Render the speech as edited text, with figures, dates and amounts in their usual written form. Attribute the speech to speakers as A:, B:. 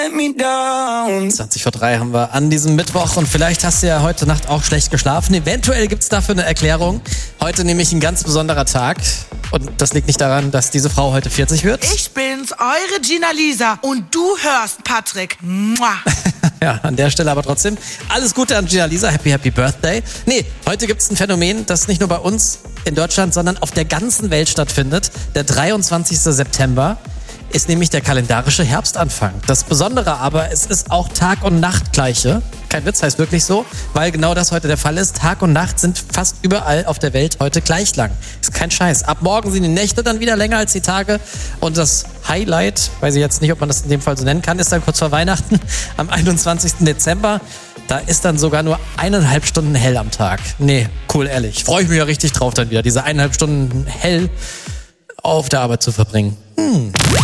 A: 20:03 haben wir an diesem Mittwoch und vielleicht hast du ja heute Nacht auch schlecht geschlafen. Eventuell gibt's dafür eine Erklärung. Heute nämlich ein ganz besonderer Tag und das liegt nicht daran, dass diese Frau heute 40 wird.
B: Ich bin's, eure Gina Lisa und du hörst Patrick. Mua.
A: Ja, an der Stelle aber trotzdem alles Gute an Gina Lisa, Happy Birthday. Nee, heute gibt's ein Phänomen, das nicht nur bei uns in Deutschland, sondern auf der ganzen Welt stattfindet. Der 23. September ist nämlich der kalendarische Herbstanfang. Das Besondere aber, es ist auch Tag und Nacht gleiche. Kein Witz, heißt wirklich so, weil genau das heute der Fall ist. Tag und Nacht sind fast überall auf der Welt heute gleich lang. Ist kein Scheiß. Ab morgen sind die Nächte dann wieder länger als die Tage. Und das Highlight, weiß ich jetzt nicht, ob man das in dem Fall so nennen kann, ist dann kurz vor Weihnachten am 21. Dezember. Da ist dann sogar nur 1,5 Stunden hell am Tag. Nee, cool, ehrlich. Freue ich mich ja richtig drauf dann wieder, diese 1,5 Stunden hell auf der Arbeit zu verbringen.